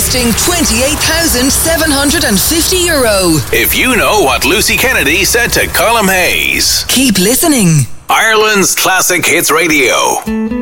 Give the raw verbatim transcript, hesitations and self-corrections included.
costing twenty-eight thousand seven hundred fifty euro. If you know what Lucy Kennedy said to Colm Hayes. Keep listening. Ireland's Classic Hits Radio.